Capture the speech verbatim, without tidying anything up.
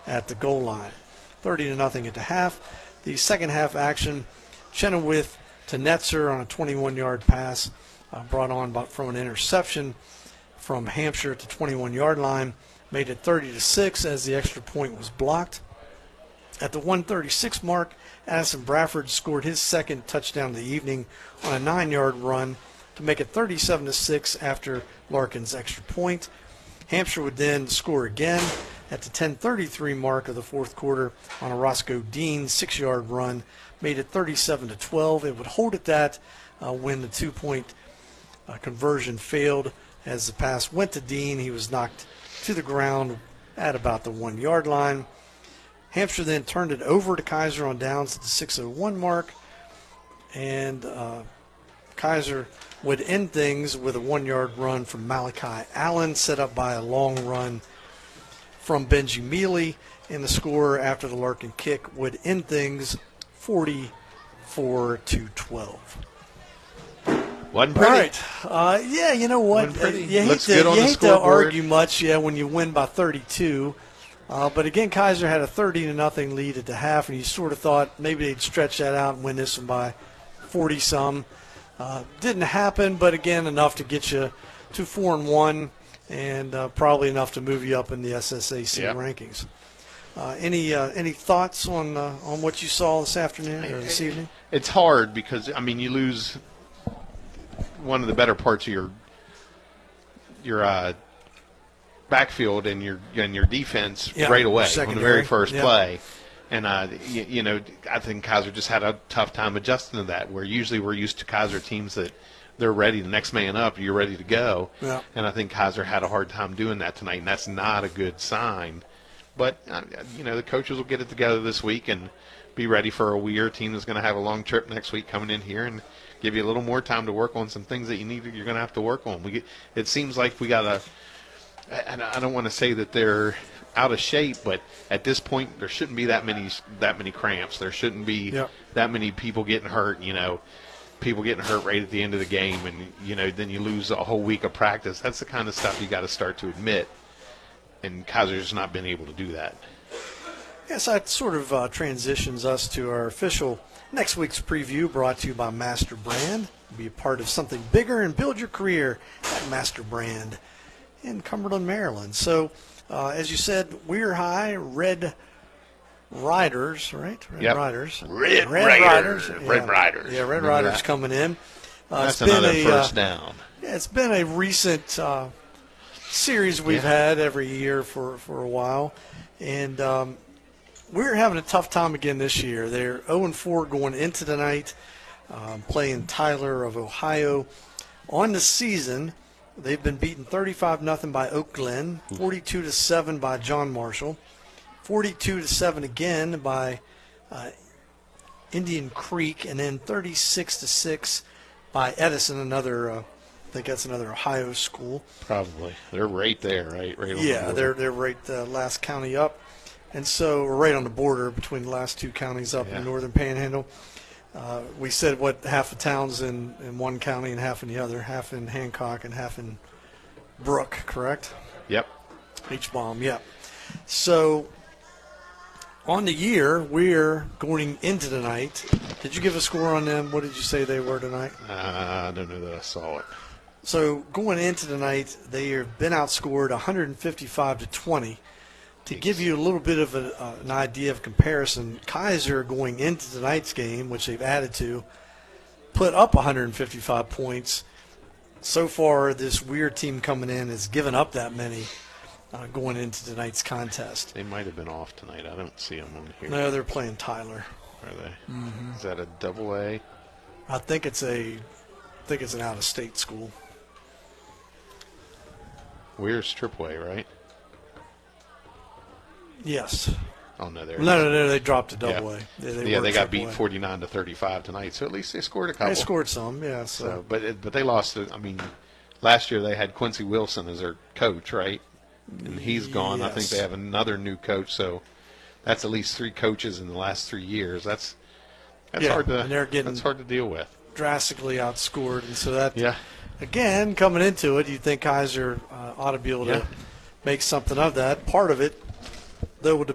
at the goal line. thirty to nothing at the half. The second half action, Chenoweth to Netzer on a twenty-one-yard pass, uh, brought on by, from an interception from Hampshire at the twenty-one-yard line, made it thirty to six as the extra point was blocked. At the one thirty-six mark, Addison Bradford scored his second touchdown of the evening on a nine-yard run to make it thirty-seven to six after Larkin's extra point. Hampshire would then score again at the ten thirty-three mark of the fourth quarter on a Roscoe Dean six-yard run, made it thirty-seven to twelve. It would hold at that uh, when the two-point uh, conversion failed. As the pass went to Dean, he was knocked to the ground at about the one-yard line. Hampshire then turned it over to Kaiser on downs at the six oh one mark, and uh, Kaiser would end things with a one-yard run from Malachi Allen, set up by a long run from Benji Mealy, and the score after the Larkin kick would end things forty-four to twelve. Wasn't pretty. All right. Uh, yeah, you know what? Wasn't pretty. You hate Looks to, good on you the hate to scoreboard. argue much, yeah, when you win by thirty-two. Uh, but again, Kaiser had a thirty to nothing lead at the half, and you sort of thought maybe they'd stretch that out and win this one by forty some. Uh, didn't happen, but again, enough to get you to four and one, and uh, probably enough to move you up in the S S A C Yep. rankings. Uh, any uh, any thoughts on uh, on what you saw this afternoon or this evening? It's hard because, I mean, you lose one of the better parts of your your uh, backfield and your and your defense Yeah, right away on the secondary. very first Yeah. play. And, uh, you, you know, I think Kaiser just had a tough time adjusting to that, where usually we're used to Kaiser teams that they're ready, the next man up, you're ready to go. Yeah. And I think Kaiser had a hard time doing that tonight, and that's not a good sign. But, uh, you know, the coaches will get it together this week and be ready for a Weir team that's going to have a long trip next week coming in here and give you a little more time to work on some things that you need. You're going to have to work on. We get, it seems like we got a. And I don't want to say that they're out of shape, but at this point there shouldn't be that many that many cramps. There shouldn't be Yep. that many people getting hurt. You know, people getting hurt right at the end of the game, and you know then you lose a whole week of practice. That's the kind of stuff you got to start to admit. And Kaiser's not been able to do that. Yes, that sort of uh, transitions us to our official next week's preview, brought to you by Master Brand. Be a part of something bigger and build your career at Master Brand in Cumberland, Maryland. So, uh, as you said, Weir High, Red Riders, right? Red Yep. Riders. Red Riders. Yeah. Red Riders. Yeah, Red Remember Riders that? coming in. Uh, That's it's been another a, first uh, down. Yeah, it's been a recent uh, series we've Yeah. had every year for, for a while. And um, we're having a tough time again this year. They're oh and four going into the night, um, playing Tyler of Ohio. On the season, they've been beaten thirty-five nothing by Oak Glen, forty-two to seven by John Marshall, forty-two to seven again by uh, Indian Creek, and then thirty-six to six by Edison, another uh, I think that's another Ohio school. Probably. They're right there, right? Right on the Yeah, border. they're they're right the last county up, and so we're right on the border between the last two counties up Yeah. in the Northern Panhandle. Uh, we said what half the towns in, in one county and half in the other, half in Hancock and half in Brooke, correct? Yep. H-bomb, yeah. So on the year, we're going into the night. Did you give a score on them? What did you say they were tonight? Uh, I don't know that I saw it. So going into the night, they have been outscored one fifty-five to twenty. To give you a little bit of a, uh, an idea of comparison, Kaiser going into tonight's game, which they've added to, put up one fifty-five points. So far, this weird team coming in has given up that many uh, going into tonight's contest. They might have been off tonight. I don't see them on here. No, they're playing Tyler. Are they? Mm-hmm. Is that a double A? I think it's a, I think it's an out-of-state school. Weir's triple A, right? Yes. Oh no, there. No, no, no, they dropped to double Yeah. A. They, they yeah, were they got triple beat A. forty-nine to thirty-five tonight. So at least they scored a couple. They scored some, yeah. So, So, but it, but they lost. to- I mean, last year they had Quincy Wilson as their coach, right? And he's gone. I think Yes. they have another new coach. So that's at least three coaches in the last three years. That's that's Yeah, hard to and they're getting- that's hard to deal with. drastically outscored, and so that Yeah. again coming into it, you think Kaiser uh, ought to be able Yeah. to make something of that. Part of it, though, would